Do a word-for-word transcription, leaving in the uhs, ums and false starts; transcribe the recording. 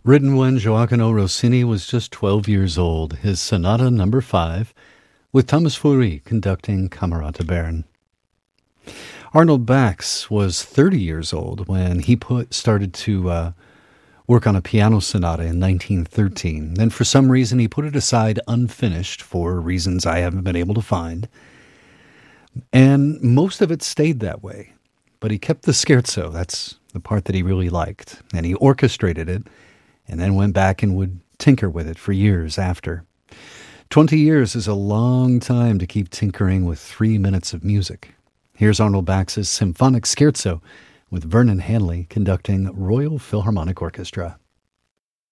Written when Gioacchino Rossini was just twelve years old, his Sonata Number Five, with Thomas Fourie conducting Camerata Bern. Arnold Bax was thirty years old when he put started to uh, work on a piano sonata in nineteen thirteen. Then for some reason he put it aside unfinished for reasons I haven't been able to find. And most of it stayed that way. But he kept the scherzo, that's the part that he really liked. And he orchestrated it and then went back and would tinker with it for years after. Twenty years is a long time to keep tinkering with three minutes of music. Here's Arnold Bax's Symphonic Scherzo with Vernon Hanley conducting Royal Philharmonic Orchestra.